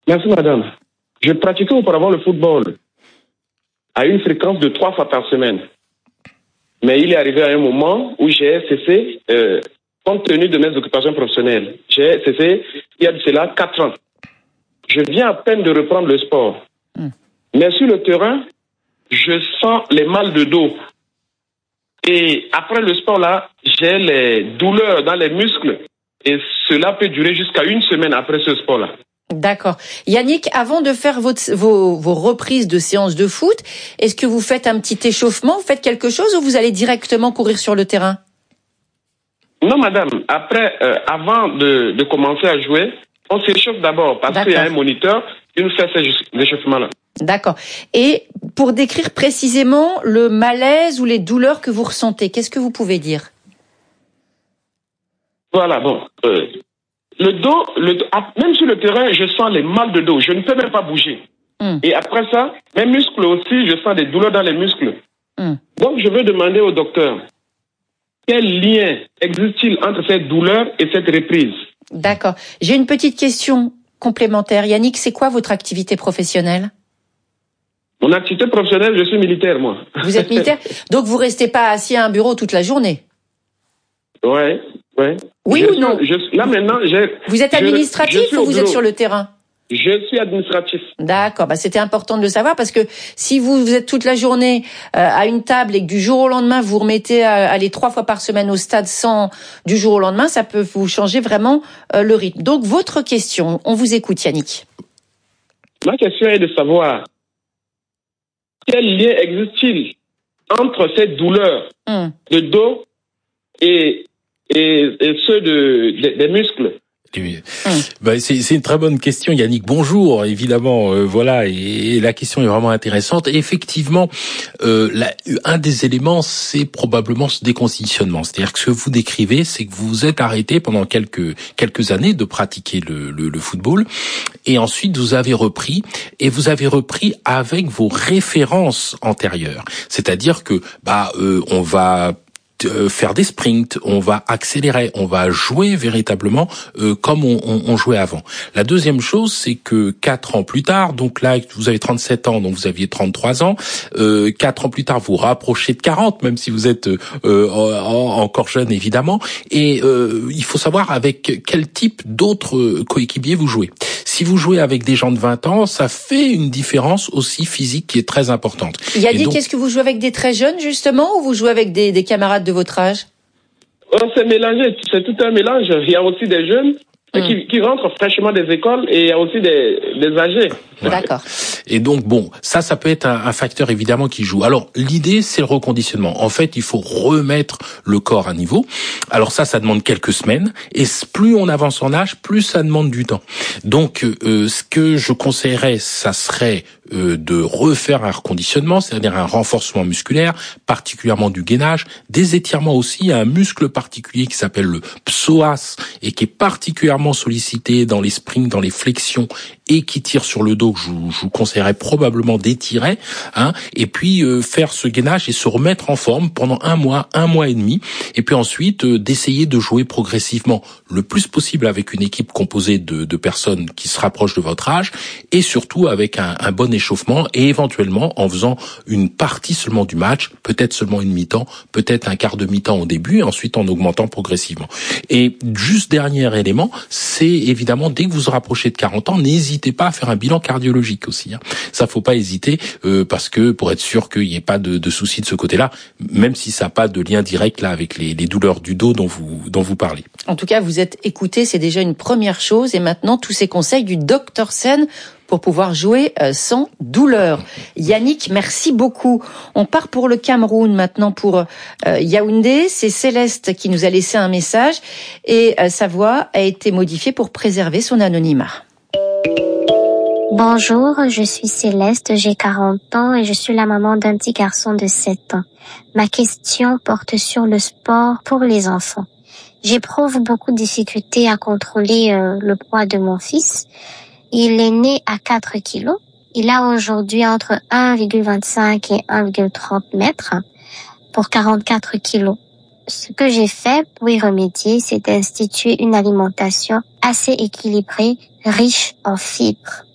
Merci, madame. Je pratiquais auparavant le football à une fréquence de 3 fois par semaine. Mais il est arrivé à un moment où j'ai cessé, compte tenu de mes occupations professionnelles. J'ai cessé il y a de cela 4 ans. Je viens à peine de reprendre le sport. Mais sur le terrain, je sens les mal de dos. Et après le sport, là, j'ai les douleurs dans les muscles. Et cela peut durer jusqu'à 1 semaine après ce sport-là. D'accord. Yannick, avant de faire vos reprises de séances de foot, est-ce que vous faites un petit échauffement, vous faites quelque chose ou vous allez directement courir sur le terrain? Non, madame. Après, avant de commencer à jouer, on s'échauffe d'abord parce qu'il y a un moniteur qui nous fait ces échauffements-là. D'accord. Et pour décrire précisément le malaise ou les douleurs que vous ressentez, qu'est-ce que vous pouvez dire? Voilà, bon. Le dos, même sur le terrain, je sens les mal de dos. Je ne peux même pas bouger. Et après ça, mes muscles aussi, je sens des douleurs dans les muscles. Donc, je veux demander au docteur, quel lien existe-t-il entre cette douleur et cette reprise? D'accord. J'ai une petite question complémentaire. Yannick, c'est quoi votre activité professionnelle? Mon activité professionnelle, je suis militaire, moi. Vous êtes militaire? Donc, vous restez pas assis à un bureau toute la journée? Ouais. Oui ou non? Là, maintenant, vous êtes administratif ou vous êtes sur le terrain? Je suis administratif. D'accord, c'était important de le savoir parce que si vous êtes toute la journée à une table et que du jour au lendemain vous remettez à aller 3 fois par semaine au stade sans du jour au lendemain, ça peut vous changer vraiment le rythme. Donc votre question, on vous écoute Yannick. Ma question est de savoir quel lien existe-t-il entre cette douleur de dos et ceux des muscles? C'est une très bonne question, Yannick. Bonjour, évidemment, voilà, et la question est vraiment intéressante. Et effectivement, un des éléments, c'est probablement ce déconditionnement. C'est-à-dire que ce que vous décrivez, c'est que vous vous êtes arrêté pendant quelques années de pratiquer le football, et ensuite vous avez repris, et vous avez repris avec vos références antérieures. C'est-à-dire que, on va faire des sprints, on va accélérer, on va jouer véritablement comme on jouait avant. La deuxième chose, c'est que 4 ans plus tard, donc là vous avez 37 ans, donc vous aviez 33 ans, 4 ans plus tard vous rapprochez de 40, même si vous êtes encore jeune évidemment, et il faut savoir avec quel type d'autres coéquipiers vous jouez. Si vous jouez avec des gens de 20 ans, ça fait une différence aussi physique qui est très importante. Yannick, est-ce que vous jouez avec des très jeunes justement ou vous jouez avec des camarades de votre âge? C'est mélangé, c'est tout un mélange. Il y a aussi des jeunes qui rentrent fraîchement des écoles et il y a aussi des âgés. Ouais. D'accord. Et donc ça peut être un facteur évidemment qui joue. Alors l'idée c'est le reconditionnement. En fait, il faut remettre le corps à niveau. Alors ça demande quelques semaines et plus on avance en âge, plus ça demande du temps. Donc ce que je conseillerais, ça serait de refaire un reconditionnement, c'est-à-dire un renforcement musculaire, particulièrement du gainage, des étirements aussi. Il y a un muscle particulier qui s'appelle le psoas et qui est particulièrement sollicité dans les sprints, dans les flexions et qui tire sur le dos. Je vous conseillerais probablement d'étirer, et puis faire ce gainage et se remettre en forme pendant 1 mois et demi, et puis ensuite d'essayer de jouer progressivement le plus possible avec une équipe composée de personnes qui se rapprochent de votre âge, et surtout avec un bon échauffement, et éventuellement en faisant une partie seulement du match, peut-être seulement une mi-temps, peut-être un quart de mi-temps au début, et ensuite en augmentant progressivement. Et juste dernier élément, c'est évidemment dès que vous vous rapprochez de 40 ans, n'hésitez pas à faire un bilan cardiologique aussi. Ça, faut pas hésiter, parce que pour être sûr qu'il n'y ait pas de soucis de ce côté-là, même si ça n'a pas de lien direct là avec les douleurs du dos dont vous parlez. En tout cas, vous êtes écouté, c'est déjà une première chose. Et maintenant, tous ces conseils du Dr Sen pour pouvoir jouer sans douleur. Yannick, merci beaucoup. On part pour le Cameroun maintenant, pour Yaoundé. C'est Céleste qui nous a laissé un message et sa voix a été modifiée pour préserver son anonymat. Bonjour, je suis Céleste, j'ai 40 ans et je suis la maman d'un petit garçon de 7 ans. Ma question porte sur le sport pour les enfants. J'éprouve beaucoup de difficultés à contrôler le poids de mon fils. Il est né à 4 kilos. Il a aujourd'hui entre 1,25 et 1,30 mètres pour 44 kilos. Ce que j'ai fait pour y remédier, c'est d'instituer une alimentation assez équilibrée, riche en fibres.